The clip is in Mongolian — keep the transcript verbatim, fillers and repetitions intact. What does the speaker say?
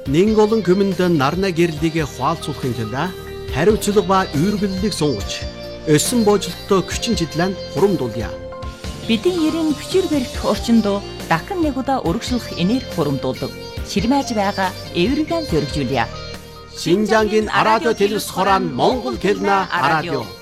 Нэн олон хүмүнд нарна гэрлийг хуалцуулахын тулд хариуцлага ба үүргэллийг сунгаж, өсөн боожлолтоо хүчин чиглэн хурамдуулъя. Бидний ерийн хүчээр барих орчинд дахин нэг удаа өргөжлөх энерги хурамдуулдаг. Ширмэж байгаа эвэргэн зөргижүүлье. Шинжангийн радио телевиз хорон Монгол хэлнэ радио.